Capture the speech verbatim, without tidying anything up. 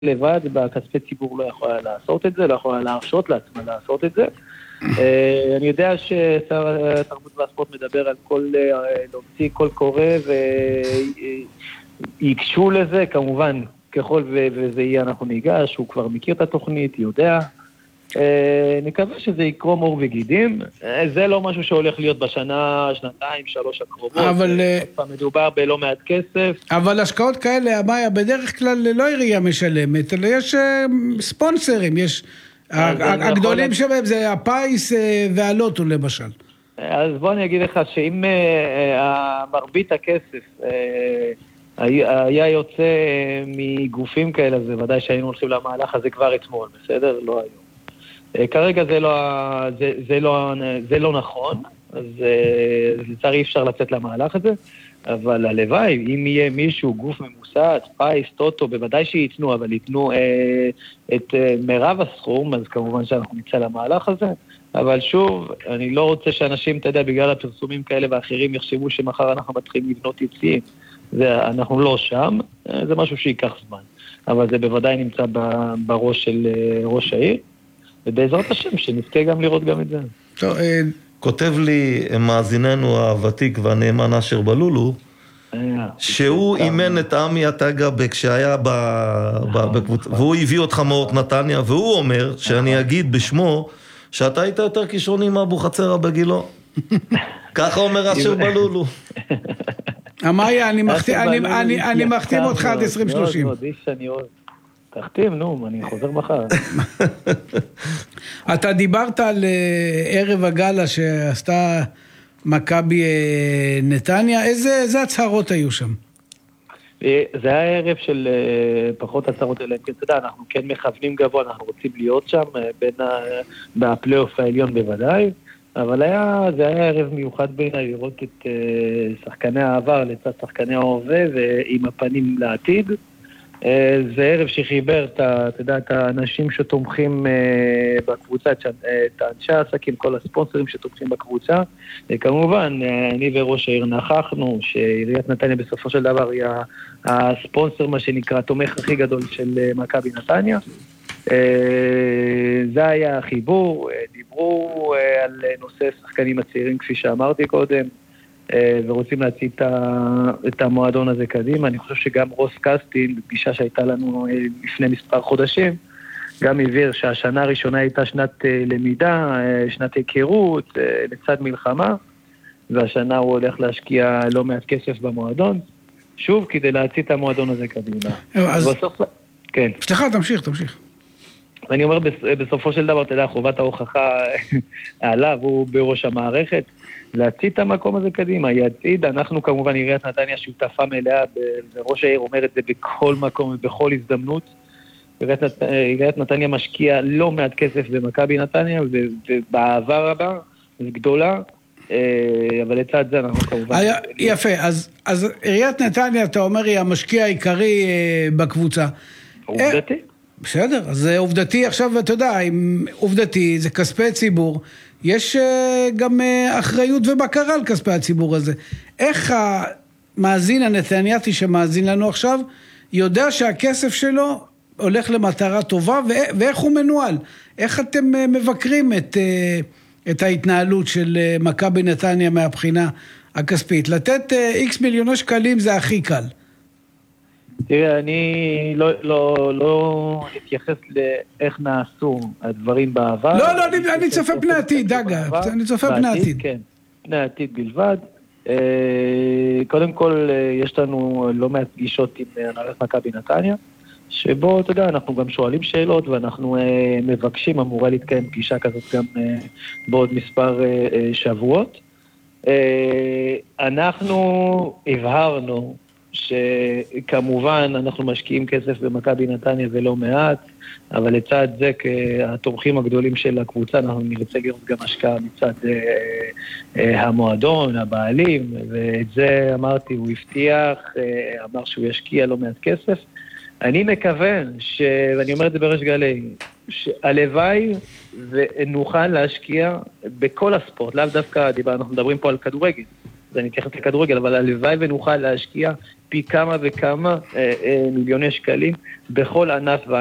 לבד, בכספי ציבור לא יכולה לעשות את זה, לא יכולה להרשות לעצמה לעשות את זה. אני יודע ששר התרבות והספורט מדבר על כל, להוציא כל קורא ויקשו לזה, כמובן, ככל וזה יהיה אנחנו ניגש, הוא כבר מכיר את התוכנית, יודע. נקווה שזה יקרום אור וגידים, זה לא משהו שהולך להיות בשנה, שנתיים, שלוש הקרובות, אבל מדובר בלא מעט כסף. אבל השקעות כאלה, המאיה, בדרך כלל לא עירייה משלמת, אלא יש ספונסרים, יש, הגדולים שבהם זה הפייס והלוטו למשל. אז בוא אני אגיד לך שאם מרבית הכסף היה יוצא מגופים כאלה, זה ודאי שהיינו הולכים למהלך הזה כבר אתמול, בסדר? לא היום. כרגע זה לא, זה, זה לא, זה לא נכון, אז לצערי אי אפשר לצאת למהלך הזה, אבל הלוואי, אם יהיה מישהו, גוף ממוסד, פייס, טוטו, בוודאי שיתנו, אבל יתנו אה, את אה, מרב הסכום, אז כמובן שאנחנו נצא למהלך הזה, אבל שוב, אני לא רוצה שאנשים, אתה יודע, בגלל הפרסומים כאלה ואחרים יחשבו שמחר אנחנו מתחילים לבנות יציאים, זה, אנחנו לא שם, זה משהו שיקח זמן, אבל זה בוודאי נמצא בראש של ראש העיר, ובעזרת השם, שנזכה גם לראות גם את זה. טוב, כותב לי מאזיננו הוותיק והנאמן אשר בלולו, שהוא אימן את עמי עטגה כשהיה בקבוצה, והוא הביא אותך מאות נתניה, והוא אומר, שאני אגיד בשמו, שאתה היית יותר כישרוני מאבו חצרה בגילו. ככה אומר אשר בלולו. המאיה, אני מחתים אותך עד עשרים שלושים. תחתים, נו, אני חוזר מחר. אתה דיברת על ערב הגלה שעשתה מכבי נתניה, איזה הצהרות היו שם? זה היה ערב של פחות הצהרות אליהם, כי אתה יודע, אנחנו כן מכוונים גבוה, אנחנו רוצים להיות שם, בפלייאוף העליון בוודאי, אבל היה, זה היה ערב מיוחד בעיניי לראות את שחקני העבר לצד שחקני ההווה ועם הפנים לעתיד. זה ערב שחיבר את, אתה יודע, את האנשים שתומכים בקבוצה, את האנשי העסקים, כל הספונסרים שתומכים בקבוצה. כמובן, אני וראש העיר נכחנו, שעיריית נתניה בסופו של דבר היא הספונסר, מה שנקרא, התומך הכי גדול של מכבי נתניה. זה היה החיבור, דיברו על נושא שחקנים הצעירים, כפי שאמרתי קודם, ורוצים להציג את המועדון הזה קדימה. אני חושב שגם רוס קסטין, בפגישה שהייתה לנו לפני מספר חודשים, גם הבהיר שהשנה הראשונה הייתה שנת למידה, שנת היכרות, לצד מלחמה, והשנה הוא הולך להשקיע לא מעט כסף במועדון, שוב, כדי להציג את המועדון הזה קדימה. אז... בסוף... כן. סליחה, תמשיך, תמשיך. ואני אומר, בסופו של דבר, אתה יודע, חובת ההוכחה עליו, הוא בראש המערכת, להציד את המקום הזה קדימה, יציד, אנחנו כמובן עיריית נתניה שותפה מלאה, וראש העיר אומר את זה בכל מקום ובכל הזדמנות, עיריית נתניה משקיעה לא מעט כסף במכבי נתניה, ובאהבה רבה, גדולה, אבל לצד זה אנחנו כמובן... יפה, אז עיריית נתניה, אתה אומר, היא המשקיע העיקרי בקבוצה. עובדתי? בסדר, אז זה עובדתי עכשיו, אתה יודע, עובדתי, זה כספי ציבור, יש גם אחריות ובקרה על כספי הציבור הזה. איך המאזין הנתנייתי שמאזין לנו עכשיו, יודע שהכסף שלו הולך למטרה טובה, ואיך הוא מנוהל? איך אתם מבקרים את, את ההתנהלות של מכבי נתניה מהבחינה הכספית? לתת איקס מיליוני שקלים זה הכי קל. תראה, אני לא, לא, לא אתייחס לאיך נעשו הדברים בעבר. לא, לא, אני, אני צופה פני עתיד, דגה, אני צופה פני עתיד. כן, פני עתיד בלבד. קודם כל, יש לנו לא מעט פגישות עם הנהלת מכבי נתניה, שבו, אתה יודע, אנחנו גם שואלים שאלות, ואנחנו מבקשים, אמורה להתקיים פגישה כזאת גם בעוד מספר שבועות. אנחנו הבהרנו, שכמובן אנחנו משקיעים כסף במכבי נתניה ולא מעט, אבל לצד זה כתומכים הגדולים של הקבוצה אנחנו נרצה לראות גם השקעה מצד אה, אה, המועדון, הבעלים, ואת זה אמרתי, הוא הבטיח, אה, אמר שהוא ישקיע לא מעט כסף. אני מקווה, ש... ואני אומר את זה בריש גלי, שהלוואי ונוכל להשקיע בכל הספורט, לאו דווקא, אנחנו מדברים פה על כדורגל, אז אני אתייחס לכדורגל, אבל הלוואי ונוכל להשקיע פי כמה וכמה אה, אה, מיליוני שקלים בכל ענף